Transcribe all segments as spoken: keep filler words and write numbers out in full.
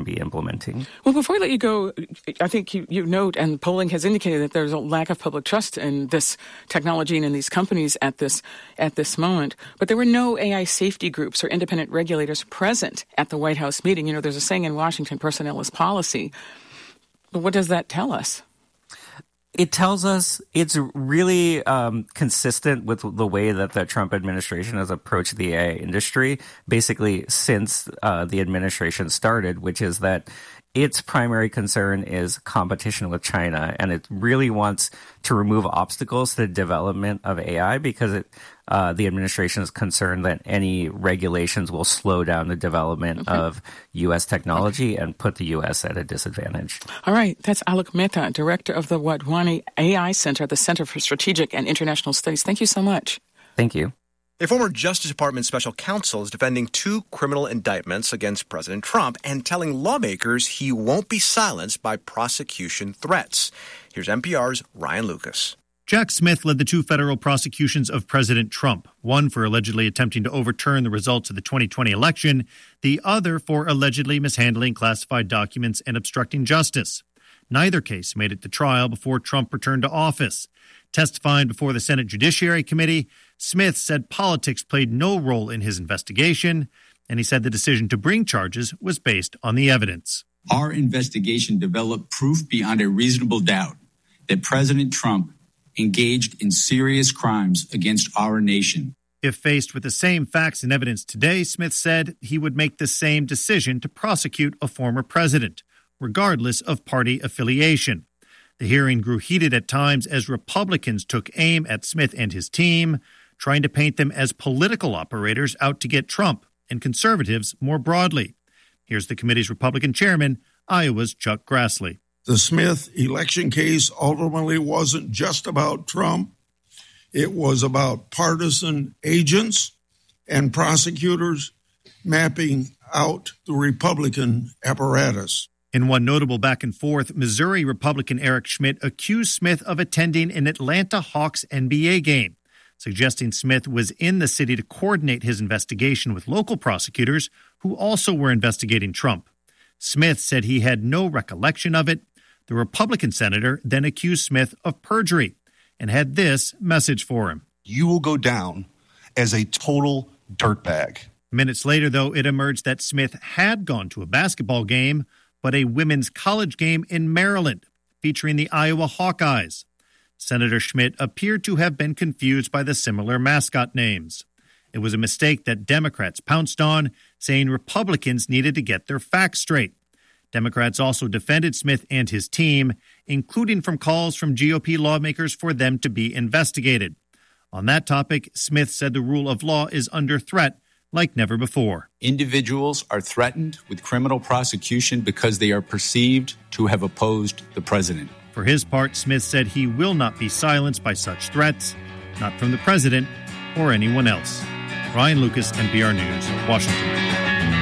to be implementing. Well, before we let you go, I think you, you note, and polling has indicated that there's a lack of public trust in this technology and in these companies at this at this moment. But there were no A I safety groups or independent regulators present at the White House meeting. You know, there's a saying in Washington, personnel is policy. But what does that tell us? It tells us it's really um, consistent with the way that the Trump administration has approached the A I industry, basically since uh, the administration started, which is that its primary concern is competition with China, and it really wants to remove obstacles to the development of A I because it, uh, the administration is concerned that any regulations will slow down the development okay. of U S technology okay. and put the U S at a disadvantage. All right. That's Alok Mehta, director of the Wadhwani A I Center, the Center for Strategic and International Studies. Thank you so much. Thank you. A former Justice Department special counsel is defending two criminal indictments against President Trump and telling lawmakers he won't be silenced by prosecution threats. Here's N P R's Ryan Lucas. Jack Smith led the two federal prosecutions of President Trump, one for allegedly attempting to overturn the results of the twenty twenty election, the other for allegedly mishandling classified documents and obstructing justice. Neither case made it to trial before Trump returned to office. Testifying before the Senate Judiciary Committee, Smith said politics played no role in his investigation, and he said the decision to bring charges was based on the evidence. Our investigation developed proof beyond a reasonable doubt that President Trump engaged in serious crimes against our nation. If faced with the same facts and evidence today, Smith said he would make the same decision to prosecute a former president, regardless of party affiliation. The hearing grew heated at times as Republicans took aim at Smith and his team, trying to paint them as political operators out to get Trump, and conservatives more broadly. Here's the committee's Republican chairman, Iowa's Chuck Grassley. The Smith election case ultimately wasn't just about Trump. It was about partisan agents and prosecutors mapping out the Republican apparatus. In one notable back and forth, Missouri Republican Eric Schmidt accused Smith of attending an Atlanta Hawks N B A game, suggesting Smith was in the city to coordinate his investigation with local prosecutors who also were investigating Trump. Smith said he had no recollection of it. The Republican senator then accused Smith of perjury and had this message for him. You will go down as a total dirtbag. Minutes later, though, it emerged that Smith had gone to a basketball game, but a women's college game in Maryland featuring the Iowa Hawkeyes. Senator Schmidt appeared to have been confused by the similar mascot names. It was a mistake that Democrats pounced on, saying Republicans needed to get their facts straight. Democrats also defended Smith and his team, including from calls from G O P lawmakers for them to be investigated. On that topic, Smith said the rule of law is under threat like never before. Individuals are threatened with criminal prosecution because they are perceived to have opposed the president. For his part, Smith said he will not be silenced by such threats, not from the president or anyone else. Ryan Lucas, N P R News, Washington.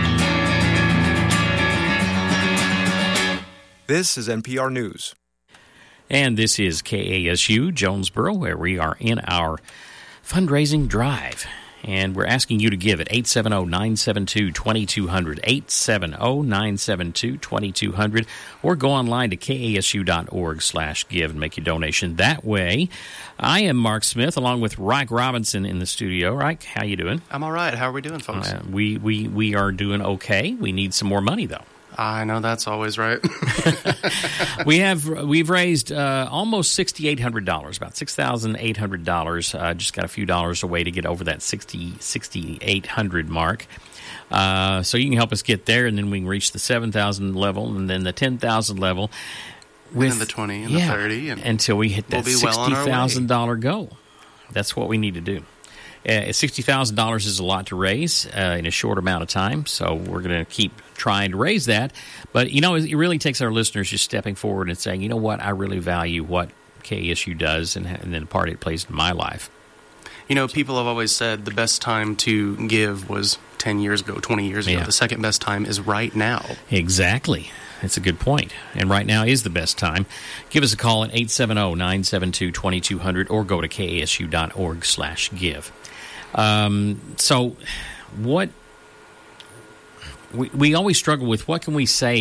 This is N P R News. And this is K A S U Jonesboro, where we are in our fundraising drive. And we're asking you to give at eight seven zero, nine seven two, two two zero zero, eight seven zero, nine seven two, two two zero zero, or go online to K A S U dot org slash give and make your donation that way. I am Mark Smith, along with Reich Robinson in the studio. Reich, how you doing? I'm all right. How are we doing, folks? Uh, we, we, we are doing okay. We need some more money, though. I know that's always right. we have we've raised uh, almost six thousand eight hundred dollars, about six thousand eight hundred dollars. Uh, just got a few dollars away to get over that sixty sixty eight hundred mark. Uh, so you can help us get there, and then we can reach the seven thousand level, and then the ten thousand level, with and then the twenty and yeah, the thirty, and until we hit that we'll sixty thousand well dollar goal. That's what we need to do. Uh, sixty thousand dollars is a lot to raise uh, in a short amount of time, so we're going to keep trying to raise that. But, you know, it really takes our listeners just stepping forward and saying, you know what, I really value what K A S U does and, and then the part it plays in my life. You know, people have always said the best time to give was ten years ago, twenty years ago. Yeah. The second best time is right now. Exactly. That's a good point. And right now is the best time. Give us a call at eight seven zero, nine seven two, two two zero zero or go to K A S U dot org slash give. Um, so what we, we always struggle with, what can we say